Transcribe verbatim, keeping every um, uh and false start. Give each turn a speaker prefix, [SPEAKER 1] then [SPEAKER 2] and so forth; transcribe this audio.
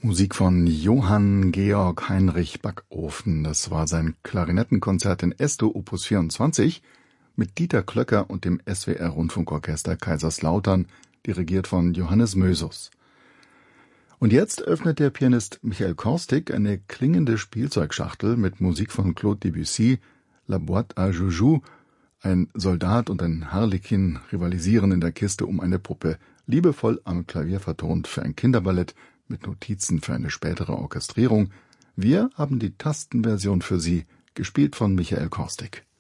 [SPEAKER 1] Musik von Johann Georg Heinrich Backofen. Das war sein Klarinettenkonzert in Es-Dur Opus vierundzwanzig mit Dieter Klöcker und dem S W R-Rundfunkorchester Kaiserslautern, dirigiert von Johannes Mösus. Und jetzt öffnet der Pianist Michael Korstig eine klingende Spielzeugschachtel mit Musik von Claude Debussy, La Boîte à Joujou. Ein Soldat und ein Harlekin rivalisieren in der Kiste um eine Puppe, liebevoll am Klavier vertont für ein Kinderballett mit Notizen für eine spätere Orchestrierung. Wir haben die Tastenversion für Sie, gespielt von Michael Korstig.